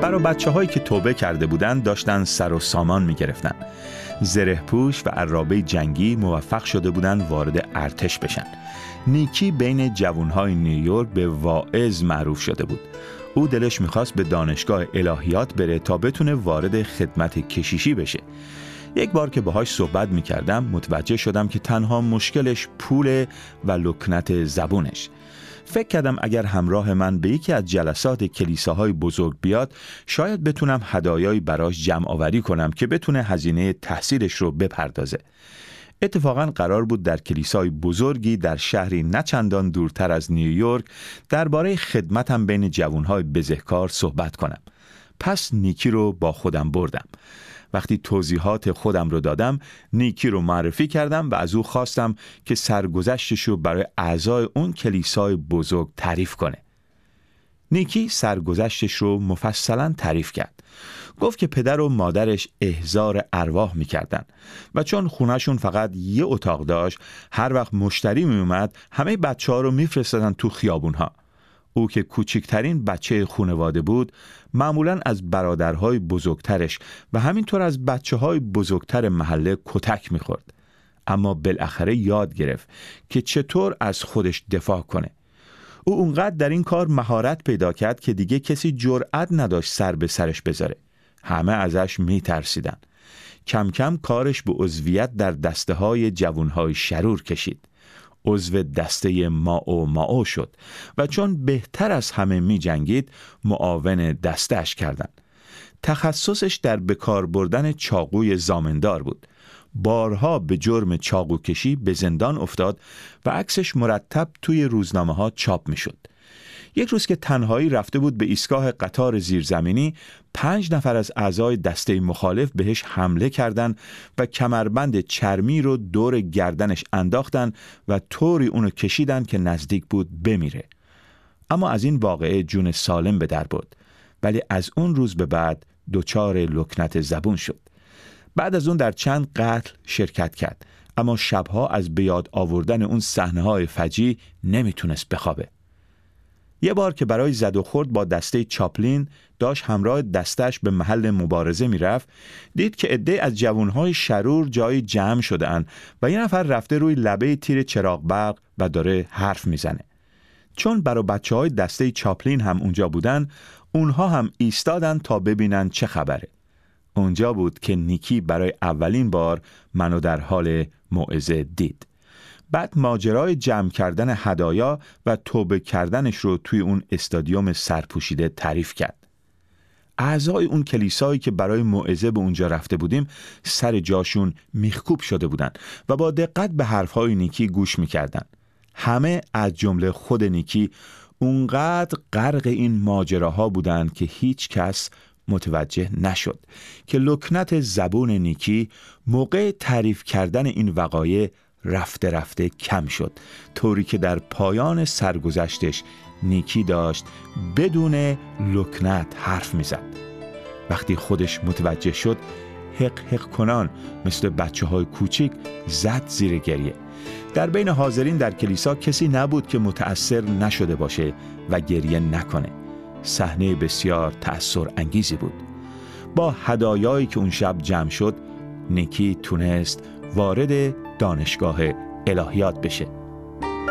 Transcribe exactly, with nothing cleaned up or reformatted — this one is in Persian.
برای بچه هایی که توبه کرده بودن داشتن سر و سامان می گرفتن. زره پوش و عرابه جنگی موفق شده بودن وارد ارتش بشن. نیکی بین جوانهای نیویورک به واعظ معروف شده بود. او دلش میخواست به دانشگاه الهیات بره تا بتونه وارد خدمت کشیشی بشه. یک بار که باهاش صحبت میکردم متوجه شدم که تنها مشکلش پول و لکنت زبونش. فکر کردم اگر همراه من به یکی از جلسات کلیساهای بزرگ بیاد شاید بتونم هدایایی براش جمع آوری کنم که بتونه هزینه تحصیلش رو بپردازه. اتفاقاً قرار بود در کلیسای بزرگی در شهری نه چندان دورتر از نیویورک درباره خدمتم بین جوانهای بزهکار صحبت کنم. پس نیکی رو با خودم بردم. وقتی توضیحات خودم رو دادم، نیکی رو معرفی کردم و از او خواستم که سرگذشتش رو برای اعضای اون کلیسای بزرگ تعریف کنه. نیکی سرگذشتش رو مفصلاً تعریف کرد. گفت که پدر و مادرش احضار ارواح می‌کردن و چون خونه‌شون فقط یه اتاق داشت، هر وقت مشتری میومد همه بچه‌ها رو میفرستادن تو خیابون‌ها. او که کوچکترین بچه خانواده بود، معمولاً از برادرهای بزرگترش و همینطور از بچه‌های بزرگتر محله کتک می‌خورد. اما بالاخره یاد گرفت که چطور از خودش دفاع کنه. او اونقدر در این کار مهارت پیدا کرد که دیگه کسی جرأت نداشت سر به سرش بذاره. همه ازش میترسیدن. کم کم کارش به عضویت در دسته های جوانهای شرور کشید. عضو دسته ماو ماو شد و چون بهتر از همه می جنگید معاون دسته‌اش کردن. تخصصش در بکار بردن چاقوی زامندار بود. بارها به جرم چاقو کشی به زندان افتاد و عکسش مرتب توی روزنامه ها چاپ می شد. یک روز که تنهایی رفته بود به ایستگاه قطار زیرزمینی، پنج نفر از اعضای دسته مخالف بهش حمله کردند و کمربند چرمی رو دور گردنش انداختن و طوری اونو کشیدن که نزدیک بود بمیره. اما از این واقعه جون سالم به در برد، ولی از اون روز به بعد دچار لکنت زبون شد. بعد از اون در چند قتل شرکت کرد، اما شبها از به یاد آوردن اون صحنه‌های فجیع نمیتونست بخوابه. یه بار که برای زد و خورد با دسته چاپلین داشت همراه دستش به محل مبارزه میرفت، دید که عده از جوانهای شرور جای جمع شده‌اند و یه نفر رفته روی لبه تیر چراغ برق و داره حرف میزنه. چون برای بچه‌های دسته چاپلین هم اونجا بودن، اونها هم ایستادن تا ببینن چه خبره. اونجا بود که نیکی برای اولین بار منو در حال موعظه دید. بعد ماجرای جمع کردن هدایا و توبه کردنش رو توی اون استادیوم سرپوشیده تعریف کرد. اعضای اون کلیسایی که برای موعظه به اونجا رفته بودیم سر جاشون میخکوب شده بودن و با دقت به حرفهای نیکی گوش میکردن. همه از جمله خود نیکی اونقدر غرق این ماجراها بودن که هیچ کس متوجه نشد که لکنت زبون نیکی موقع تعریف کردن این وقایع رفته رفته کم شد، طوری که در پایان سرگذشتش نیکی داشت بدون لکنت حرف میزد. وقتی خودش متوجه شد حق حق کنان مثل بچه های کوچیک زد زیر گریه. در بین حاضرین در کلیسا کسی نبود که متأثر نشده باشه و گریه نکنه. صحنه بسیار تأثیر انگیزی بود. با هدایایی که اون شب جمع شد، نیکی تونست وارد دانشگاه الهیات بشه.